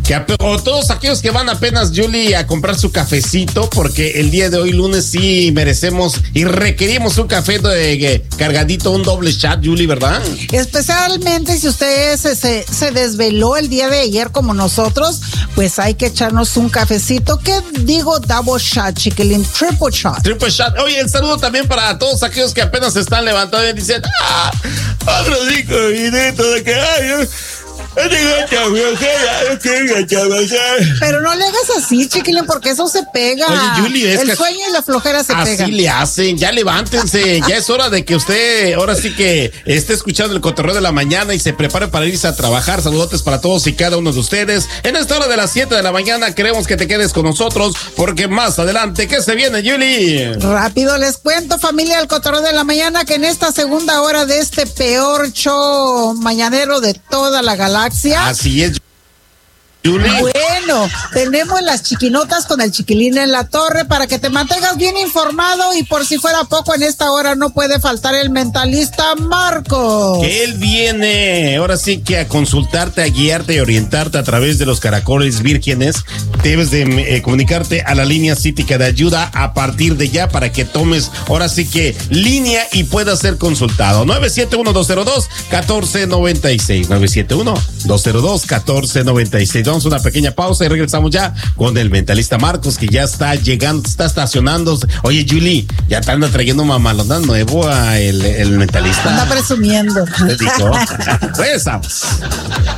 o todos aquellos que van apenas, Julie, a comprar su cafecito, porque el día de hoy, lunes, sí merecemos y requerimos un café cargadito, un doble shot, Julie, ¿verdad? Especialmente si usted se desveló el día de ayer como nosotros, pues hay que echarnos un cafecito. ¿Qué digo? Double shot, chiquilín, triple shot. Triple shot. Oye, el saludo también para todos aquellos que apenas se están levantando y dicen, otro rico vinito de que hay. Pero no le hagas así, chiquilín, porque eso se pega. Oye, Julie, el sueño y la flojera se pegan. Así le hacen, ya levántense, ya es hora de que usted, ahora sí que esté escuchando el cotorreo de la mañana y se prepare para irse a trabajar. Saludotes para todos y cada uno de ustedes. En esta hora de las 7 de la mañana queremos que te quedes con nosotros, porque más adelante, ¿qué se viene, Julie? Rápido les cuento, familia del cotorreo de la mañana, que en esta segunda hora de este peor show mañanero de toda la galaxia. Así es, Julie. Bueno, tenemos las chiquinotas con el chiquilín en la torre para que te mantengas bien informado, y por si fuera poco, en esta hora no puede faltar el mentalista Marcos. Que él viene ahora sí que a consultarte, a guiarte y orientarte a través de los caracoles vírgenes. Debes de comunicarte a la línea cítica de ayuda a partir de ya para que tomes ahora sí que línea y puedas ser consultado. 971-202-1496. 971-202-1496. Damos una pequeña pausa y regresamos ya con el mentalista Marcos, que ya está llegando, está estacionando. Oye, Julie, ya te anda trayendo mamalona nuevo a el mentalista. Anda presumiendo. Te digo. Regresamos.